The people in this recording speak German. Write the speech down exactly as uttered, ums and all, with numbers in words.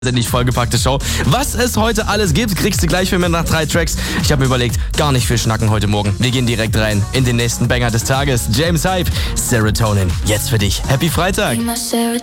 Nicht vollgepackte Show. Was es heute alles gibt, kriegst du gleich von mir nach drei Tracks. Ich habe mir überlegt, gar nicht viel schnacken heute Morgen. Wir gehen direkt rein in den nächsten Banger des Tages. James Hype, Serotonin. Jetzt für dich. Happy Freitag.